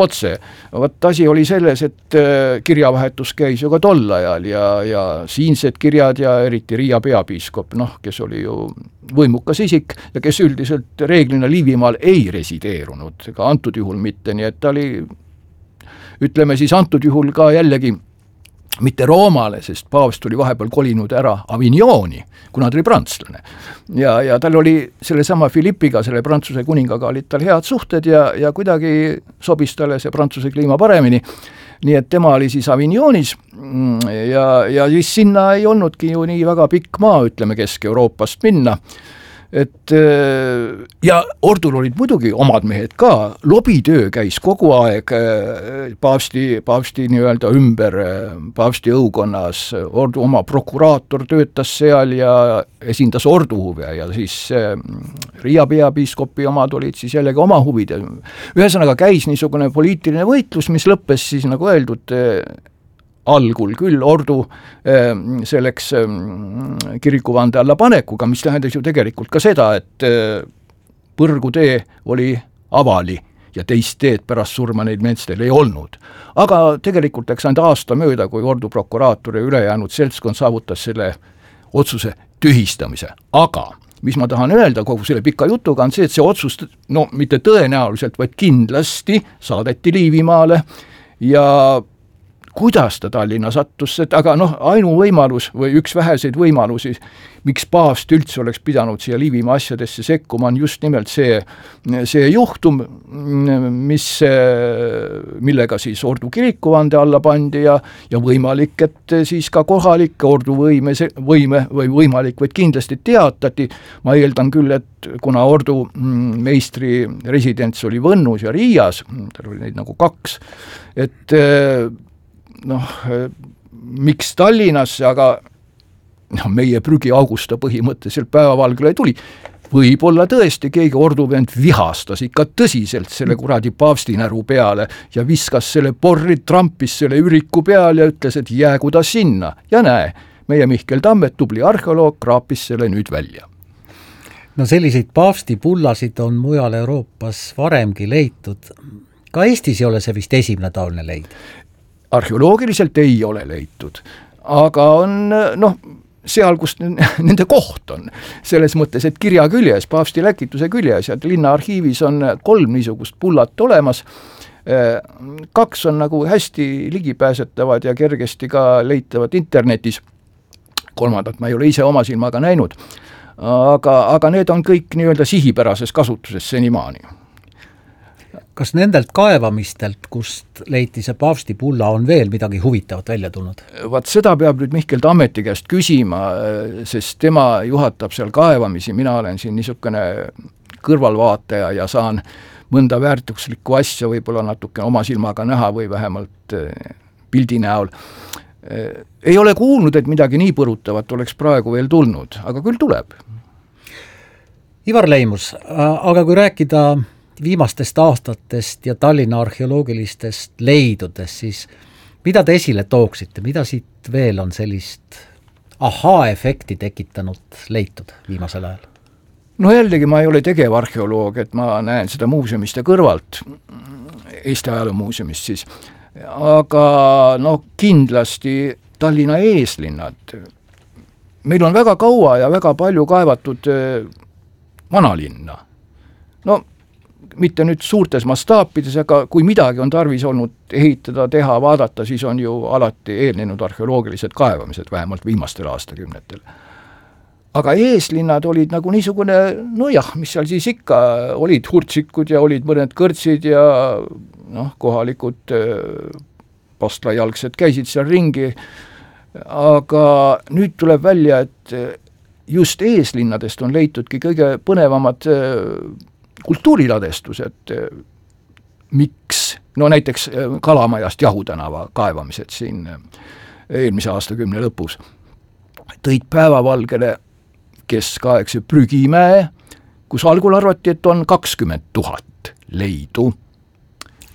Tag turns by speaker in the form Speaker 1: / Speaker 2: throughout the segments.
Speaker 1: otse. Vot asi oli selles, et kirjavahetus käis ju ka tol ajal ja siinsed kirjad ja eriti Riia peapiiskop, kes oli ju võimukas isik ja kes üldiselt reeglina Liivimaal ei resideerunud, ega antud juhul mitte, nii et ta oli, ütleme siis antud juhul ka jällegi mitte Roomale, sest paavst oli vahepeal kolinud ära Avignoni, kuna ta oli prantslane. Ja tal oli selle sama Philippiga, selle prantsuse kuningaga olid tal head suhted ja kuidagi sobis talle see prantsuse kliima paremini. Nii et tema oli siis Avignonis ja siis sinna ei olnudki ju nii väga pikk maa, ütleme Kesk-Euroopast minna. Et ja ordul olid muidugi omad mehed ka, lobitöö käis kogu aeg paavsti nii-öelda ümber, paavsti õukonnas, ordu oma prokuraator töötas seal ja esindas ordu huve ja siis Riia peapiiskopi omad olid siis jällegi oma huvid. Ühesõnaga käis niisugune poliitiline võitlus, mis lõppes siis nagu öeldud algul küll ordu selleks kirikuvande alla panekuga, mis tähendas ju tegelikult ka seda, et põrgutee oli avali ja teist teed pärast surma neid meestel ei olnud. Aga tegelikult läks ainult aasta mööda, kui ordu prokuraator ja ülejäänud seltskond saavutas selle otsuse tühistamise. Aga mis ma tahan öelda kogu selle pika jutuga on see, et see otsus, mitte tõenäoliselt, vaid kindlasti saadeti Liivimaale ja kuidas ta Tallinna sattus, aga ainuvõimalus või üks väheseid võimalusi, miks paavst üldse oleks pidanud siia Liivimaa asjadesse sekkuma, on just nimelt see juhtum, millega siis ordu kirikuvande alla pandi ja võimalik, et siis ka kohalik ordu võime või võimalik, vaid kindlasti teatati. Ma eeldan küll, et kuna ordu meistri residents oli Võnnus ja Riias, tal oli neid nagu 2, et miks Tallinnasse, aga meie prügiaugusta põhimõtteliselt päevavalgele tuli. Võib-olla tõesti keegi orduvend vihastas ikka tõsiselt selle kuradi paavstinäru peale ja viskas selle porri, trampis selle üriku peal ja ütles, et jäägu ta sinna. Ja näe, meie Mihkel Tammet, tubli arheoloog, kraapis selle nüüd välja.
Speaker 2: No selliseid paavstipullasid on mujal Euroopas varemgi leitud. Ka Eestis ei ole see vist esimene taoline leid.
Speaker 1: Arheoloogiliselt ei ole leitud, aga on seal, kus nende koht on. Selles mõttes, et kirja küljes, paavsti läkituse küljes ja linnaarhiivis on 3 niisugust pullat olemas. 2 on nagu hästi ligipääsetavad ja kergesti ka leitavad internetis. 3 ma ei ole ise oma silmaga näinud, aga need on kõik nii-öelda sihipärases kasutuses senimaani.
Speaker 2: Kas nendelt kaevamistelt, kust leiti see paavstipulla, on veel midagi huvitavat välja tulnud?
Speaker 1: Vaat seda peab nüüd Mihkel Tammeti käest küsima, sest tema juhatab seal kaevamisi, mina olen siin niisugune kõrvalvaataja ja saan mõnda väärtuslikku asja võib-olla natuke oma silmaga näha või vähemalt pildi näol. Ei ole kuulnud, et midagi nii põrutavat oleks praegu veel tulnud, aga küll tuleb.
Speaker 2: Ivar Leimus, aga kui rääkida viimastest aastatest ja Tallinna arheoloogilistest leidudest, siis mida te esile tooksite, mida siit veel on sellist ahaa-efekti tekitanud leitud viimasel ajal?
Speaker 1: Jällegi ma ei ole tegev arheoloog, et ma näen seda muuseumiste kõrvalt, Eesti ajaloomuuseumist siis, aga kindlasti Tallinna eeslinnad. Meil on väga kaua ja väga palju kaevatud vanalinna. Mitte nüüd suurtes mastaapides, aga kui midagi on tarvis olnud ehitada, teha, vaadata, siis on ju alati eelnenud arheoloogilised kaevamised, vähemalt viimastel aastakümnetel. Aga eeslinnad olid nagu niisugune, mis seal siis ikka, olid hurtsikud ja olid mõned kõrtsid ja kohalikud postlajalgsed käisid seal ringi, aga nüüd tuleb välja, et just eeslinnadest on leitudki kõige põnevamad kultuuriladestused, miks, näiteks Kalamajast Jahutänava kaevamised siin eelmise aastakümne lõpus, tõid päevavalgele keskaegse Prügimäe, kus algul arvati, et on 20 000 leidu.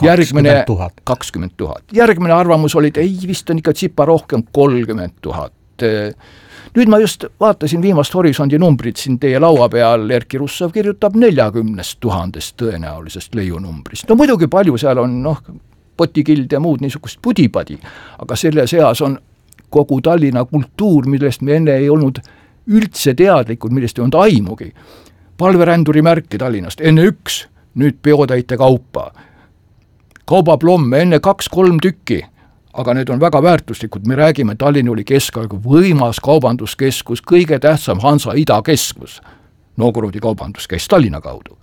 Speaker 1: 20 000. Järgmine arvamus oli, et ei, vist on ikka tsipa rohkem 30 000. et nüüd ma just vaatasin viimast Horisondi numbrit siin teie laua peal, Erki Russov kirjutab 40 000 tõenäolisest leiunumbrist. No muidugi palju seal on, potikild ja muud niisugust pudipadi, aga selle seas on kogu Tallinna kultuur, millest me enne ei olnud üldse teadlikud, millest ei olnud aimugi. Palveränduri märki Tallinnast, enne 1, nüüd peotäite kaupa. Kaubaplomme enne 2-3 tükki, aga need on väga väärtuslikud. Me räägime, Tallinn oli keskaega võimas kaubanduskeskus, kõige tähtsam Hansa idakeskus. Novgorodi kaubanduskeskus Tallinna kaudu.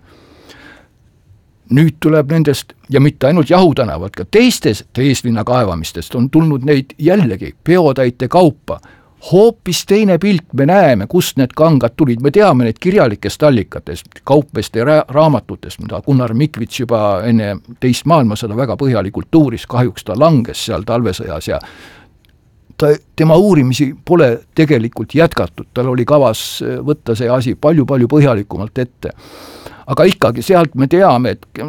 Speaker 1: Nüüd tuleb nendest, ja mitte ainult Jahutänavalt, ka teistest eeslinna kaevamistest on tulnud neid jällegi peotäite kaupa. Hoopis teine pilt me näeme, kust need kangad tulid. Me teame need kirjalikest allikatest, kaupmeeste raamatutest, mida Gunnar Mikvits juba enne teist maailmasõda väga põhjalikult uuris, kahjuks ta langes seal talvesõjas ja tema uurimisi pole tegelikult jätkatud, tal oli kavas võtta see asi palju-palju põhjalikumalt ette. Aga ikkagi sealt me teame, et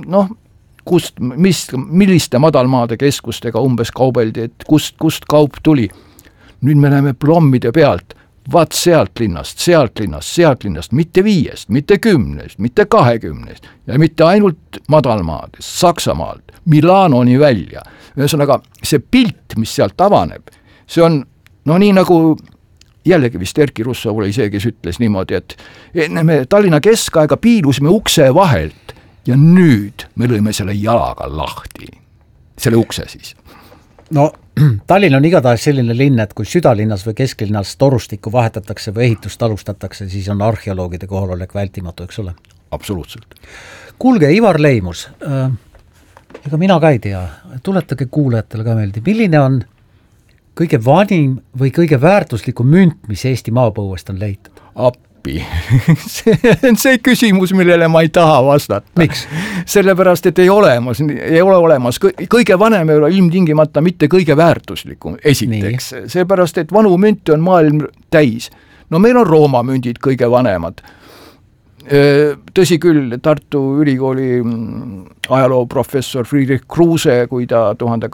Speaker 1: milliste madalmaade keskustega umbes kaubeldi, et kust kaup tuli. Nüüd me näeme plommide pealt, vaat sealt linnast, mitte 5, mitte 10, mitte 20 ja mitte ainult madalmaadest, Saksamaalt, Milanoni välja. Ühesõnaga, see pilt, mis sealt avaneb, see on, nii nagu jällegi vist Erki Russov oli see, kes ütles niimoodi, et enne me Tallinna keskaega piilusime ukse vahelt ja nüüd me lõime selle jalaga lahti, selle ukse siis.
Speaker 2: No Tallinn on igatahes selline linn, et kui südalinnas või kesklinnas torustikku vahetatakse või ehitust alustatakse, siis on arheoloogide kohalolek vältimatu, eks ole?
Speaker 1: Absoluutselt.
Speaker 2: Kuulge, Ivar Leimus, ega mina ka ei tea, tuletage kuulajatele ka meelde, milline on kõige vanim või kõige väärtuslikum münt, mis Eesti maapõuest on leitud?
Speaker 1: Appi. See on see küsimus, millele ma ei taha vastata.
Speaker 2: Miks?
Speaker 1: Sellepärast, et ei ole olemas. Kõige vanem ei ole ilmtingimata mitte kõige väärtuslikum esiteks. Seepärast, et vanu münte on maailm täis. Meil on Rooma mündid kõige vanemad. Tõsi küll, Tartu Ülikooli ajalooprofessor Friedrich Kruse, kui ta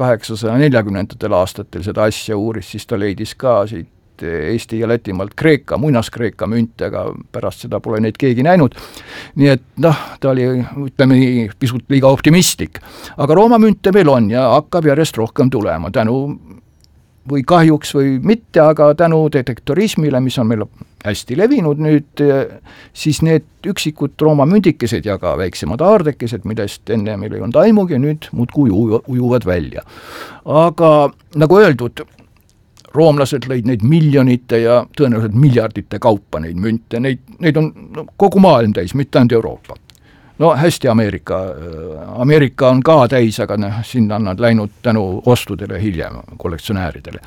Speaker 1: 1840. aastatel seda asja uuris, siis ta leidis ka siit Eesti ja Lätimaalt Kreeka, muinaskreeka münte, aga pärast seda pole neid keegi näinud. Nii et ta oli, ütleme nii, pisut liiga optimistlik. Aga Rooma münte meil on ja hakkab järjest rohkem tulema tänu või kahjuks või mitte, aga tänu detektorismile, mis on meil hästi levinud nüüd, siis need üksikud Rooma mündikesed ja ka väiksemad aardekesed, millest enne meil ei olnud aimugi, nüüd muudkui ujuvad välja. Aga nagu öeldud, roomlased lõid neid miljonite ja tõenäoliselt miljardite kaupa neid münte, neid on kogu maailm täis, mitte ainult Euroopa. Hästi Ameerika on ka täis, aga sinna on nad läinud tänu ostudele hiljem, kollektsionääridele.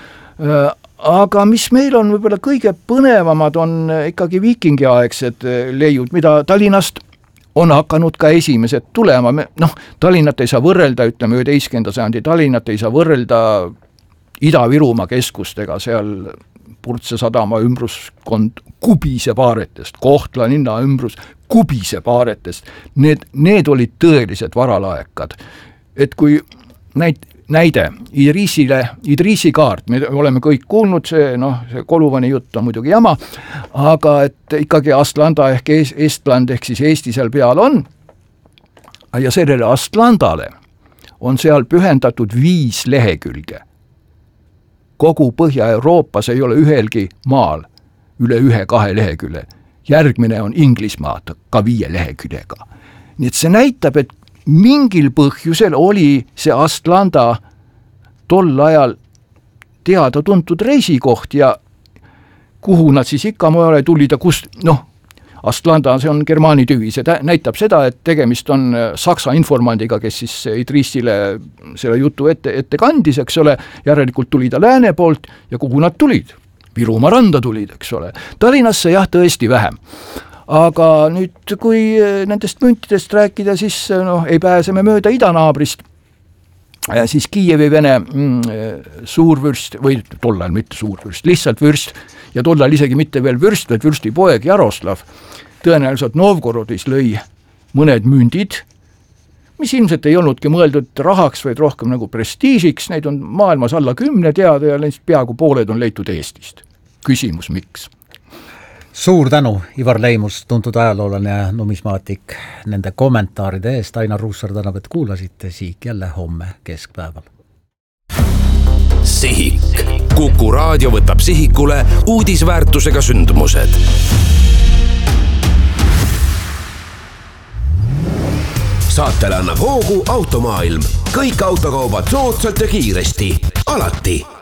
Speaker 1: Aga mis meil on võib-olla kõige põnevamad on ikkagi viikingiaegsed leiud, mida Tallinnast on hakanud ka esimesed tulema. Tallinnat ei saa võrrelda, ütleme 11. sajandi Tallinnat ei saa võrrelda Ida-Virumaa keskustega, seal Purtse sadama ümbruskond kubiseb aaretest, Kohtla linna ümbrus kubiseb aaretest. Need olid tõelised varalaekad. Et kui näide Idriisi kaart, me oleme kõik kuulnud, see Koluvani jutt on muidugi jama, aga et ikkagi Astlanda ehk Estland ehk siis Eesti seal peal on, ja sellele Astlandale on seal pühendatud 5 lehekülge. Kogu Põhja-Euroopas ei ole ühelgi maal üle 1-2 lehekülje. Järgmine on Inglismaad ka 5 leheküljega. Nii et see näitab, et mingil põhjusel oli see Astlanda tol ajal teada-tuntud reisikoht ja kuhu nad siis ikka mujale tulid ja kust, Astlanda, see on Germaani tüvi, see näitab seda, et tegemist on Saksa informandiga, kes siis Idriisile selle jutu ette kandis, eks ole, järelikult tuli ta lääne poolt ja kuhu nad tulid? Virumaa randa tulid, eks ole. Tallinnasse jah, tõesti vähem. Aga nüüd, kui nendest müntidest rääkida, siis ei pääseme mööda idanaabrist. Ja siis Kiievi Vene suurvürst, või tollal mitte suurvürst, lihtsalt vürst, ja tollal isegi mitte veel vürst, vaid vürsti poeg Jaroslav, tõenäoliselt Novgorodis lõi mõned mündid, mis ilmselt ei olnudki mõeldud rahaks, vaid rohkem nagu prestiižiks, neid on maailmas alla 10 teada ja peaaegu pooled on leitud Eestist. Küsimus, miks?
Speaker 2: Suur tänu, Ivar Leimus, tuntud ajaloolane ja numismaatik, nende kommentaaride eest. Ainar Ruussaar tänab, et kuulasite. Sihik jälle homme keskpäeval.
Speaker 3: Sihik. Kuku raadio võtab sihikule uudisväärtusega sündmused. Saatele annab hoogu Automaailm. Kõik autokaubad soodsalt ja kiiresti. Alati.